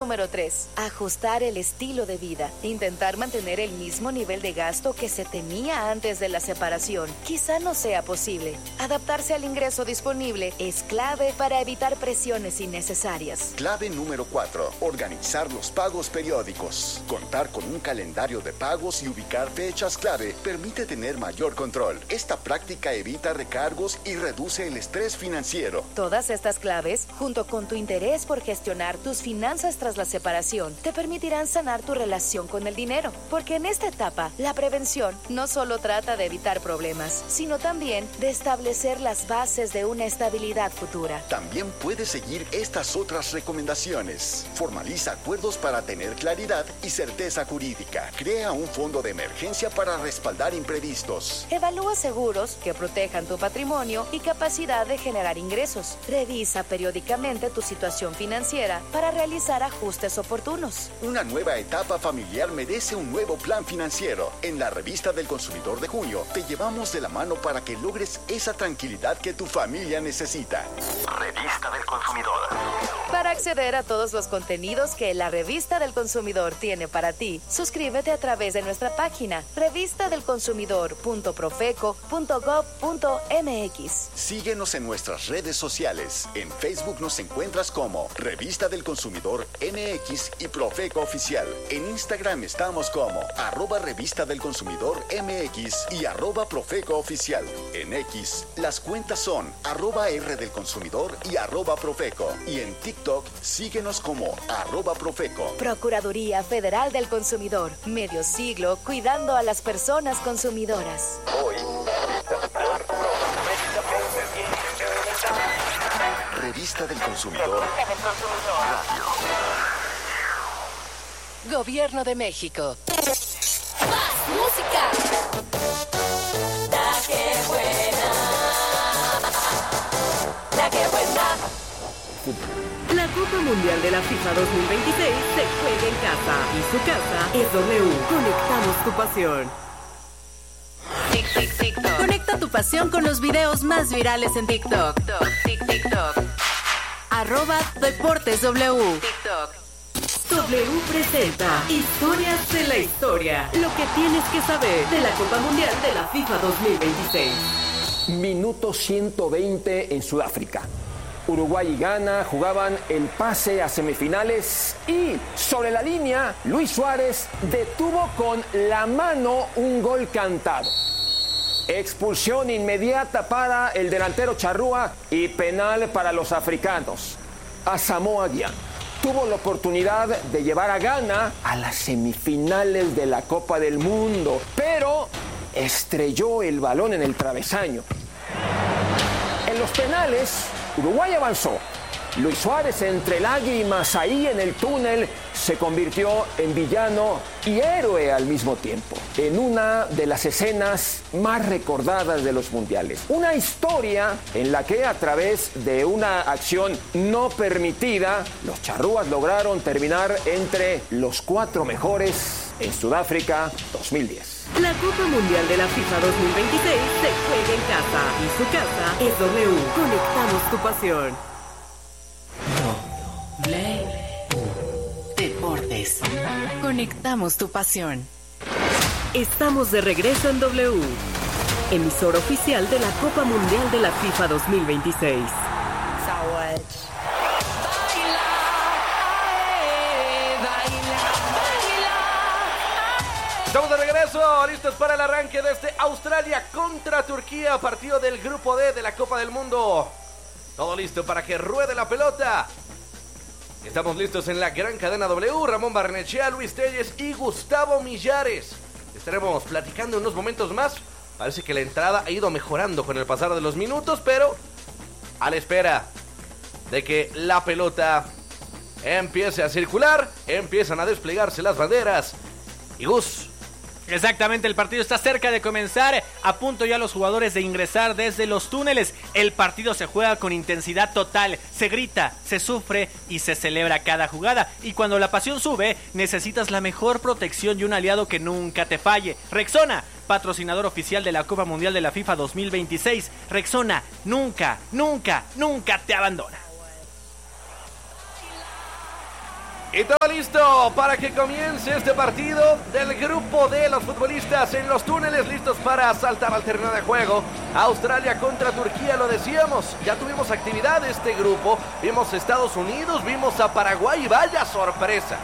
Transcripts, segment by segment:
número 3. Ajustar el estilo de vida. Intentar mantener el mismo nivel de gasto que se tenía antes de la separación. Quizá no sea posible. Adaptarse al ingreso disponible es clave para evitar presiones innecesarias. Clave número 4. Organizar los pagos periódicos. Contar con un calendario de pagos y ubicar fechas clave permite tener mayor control. Esta práctica evita recargos y reduce el estrés financiero. Todas estas claves, junto con tu interés por gestionar tus finanzas tras la separación, te permitirán sanar tu relación con el dinero. Porque en esta etapa, la prevención no solo trata de evitar problemas, sino también de establecer las bases de una estabilidad futura. También puedes seguir estas otras recomendaciones. Formaliza acuerdos para tener claridad y certeza jurídica. Crea un fondo de emergencia para respaldar imprevistos. Evalúa seguros que protejan tu patrimonio y capacidad de generar ingresos. Revisa periódicamente tu situación financiera para realizar ajustes oportunos. Una nueva etapa familiar merece un nuevo plan financiero. En la Revista del Consumidor de junio te llevamos de la mano para que logres esa tranquilidad que tu familia necesita. Revista del Consumidor. Para acceder a todos los contenidos que la Revista del Consumidor tiene para ti, suscríbete a través de nuestra página revistadelconsumidor.profeco.gov.mx. Síguenos en nuestras redes sociales. En Facebook nos encuentras como Revista del Consumidor MX y Profeco Oficial. En Instagram estamos como @Revista del Consumidor MX y @Profeco Oficial. En X, las cuentas son @R del Consumidor y @Profeco. Y en TikTok, síguenos como @Profeco. Procuraduría Federal del Consumidor. Medio siglo cuidando a las personas consumidoras. Hoy, Revista del Consumidor. Radio. Gobierno de México. ¡Más música! ¡La que buena! ¡La que buena! La Copa Mundial de la FIFA 2026 se juega en casa y su casa es W. Conectamos tu pasión. TikTok. Conecta tu pasión con los videos más virales en TikTok. TikTok. @DeportesW. TikTok. W presenta Historias de la Historia. Lo que tienes que saber de la Copa Mundial de la FIFA 2026. Minuto 120 en Sudáfrica. Uruguay y Ghana jugaban el pase a semifinales y sobre la línea Luis Suárez detuvo con la mano un gol cantado. Expulsión inmediata para el delantero Charrúa y penal para los africanos. Asamoah Gyan tuvo la oportunidad de llevar a Ghana a las semifinales de la Copa del Mundo, pero estrelló el balón en el travesaño. En los penales, Uruguay avanzó. Luis Suárez, entre lágrimas ahí en el túnel, se convirtió en villano y héroe al mismo tiempo, en una de las escenas más recordadas de los mundiales. Una historia en la que a través de una acción no permitida, los charrúas lograron terminar entre los 4 mejores en Sudáfrica 2010. La Copa Mundial de la FIFA 2026 se juega en casa y su casa es W. Conectamos tu pasión. Deportes. Conectamos tu pasión. Estamos de regreso en W, emisora oficial de la Copa Mundial de la FIFA 2026. Estamos de regreso, listos para el arranque de este Australia contra Turquía, partido del Grupo D de la Copa del Mundo. Todo listo para que ruede la pelota. Estamos listos en la gran cadena W. Ramón Barnechea, Luis Telles y Gustavo Millares. Estaremos platicando en unos momentos más. Parece que la entrada ha ido mejorando con el pasar de los minutos, pero a la espera de que la pelota empiece a circular, empiezan a desplegarse las banderas. Y Gus. Exactamente, el partido está cerca de comenzar, a punto ya los jugadores de ingresar desde los túneles. El partido se juega con intensidad total, se grita, se sufre y se celebra cada jugada. Y cuando la pasión sube, necesitas la mejor protección y un aliado que nunca te falle. Rexona, patrocinador oficial de la Copa Mundial de la FIFA 2026. Rexona, nunca, nunca, nunca te abandona. Y todo listo para que comience este partido del grupo de los futbolistas en los túneles, listos para saltar al terreno de juego. Australia contra Turquía, lo decíamos, ya tuvimos actividad de este grupo. Vimos Estados Unidos, vimos a Paraguay y vaya sorpresa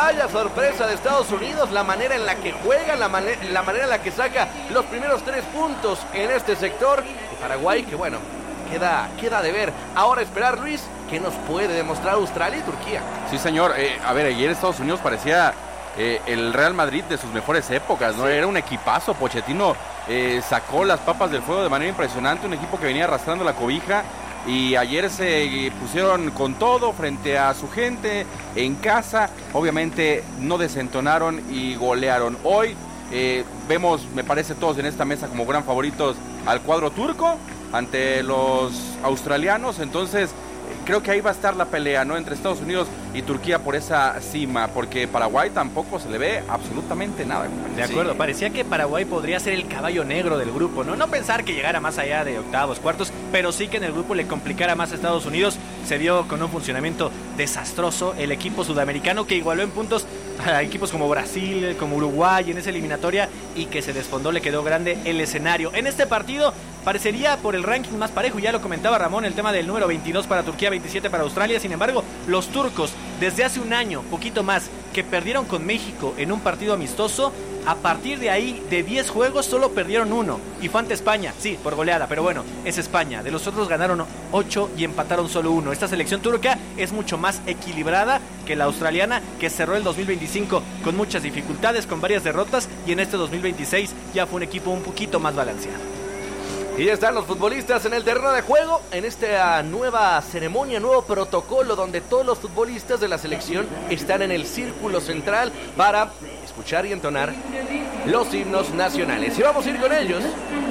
de Estados Unidos, la manera en la que juega, la manera en la que saca los primeros 3 puntos en este sector. Y Paraguay, que bueno, queda de ver. Ahora esperar, Luis, ¿qué nos puede demostrar Australia y Turquía? Sí, señor. Ayer Estados Unidos parecía el Real Madrid de sus mejores épocas, ¿no? Sí. Era un equipazo. Pochettino sacó las papas del fuego de manera impresionante, un equipo que venía arrastrando la cobija. Y ayer se pusieron con todo frente a su gente en casa. Obviamente no desentonaron y golearon. Hoy vemos, me parece, todos en esta mesa como gran favoritos al cuadro turco ante los australianos. Entonces creo que ahí va a estar la pelea, ¿no?, entre Estados Unidos y Turquía por esa cima, porque Paraguay tampoco se le ve absolutamente nada. De acuerdo, sí. Parecía que Paraguay podría ser el caballo negro del grupo, ¿no? No pensar que llegara más allá de octavos, cuartos, pero sí que en el grupo le complicara más a Estados Unidos. Se vio con un funcionamiento desastroso el equipo sudamericano, que igualó en puntos a equipos como Brasil, como Uruguay en esa eliminatoria, y que se desfondó, le quedó grande el escenario. En este partido parecería por el ranking más parejo, ya lo comentaba Ramón, el tema del número 22 para Turquía, 27 para Australia. Sin embargo, los turcos, desde hace un año, poquito más, que perdieron con México en un partido amistoso, a partir de ahí, de 10 juegos, solo perdieron 1, y fue ante España, sí, por goleada, pero bueno, es España. De los otros ganaron 8 y empataron solo 1. Esta selección turca es mucho más equilibrada que la australiana, que cerró el 2025 con muchas dificultades, con varias derrotas, y en este 2026 ya fue un equipo un poquito más balanceado. Y ya están los futbolistas en el terreno de juego, en esta nueva ceremonia, nuevo protocolo, donde todos los futbolistas de la selección están en el círculo central para escuchar y entonar los himnos nacionales. Y vamos a ir con ellos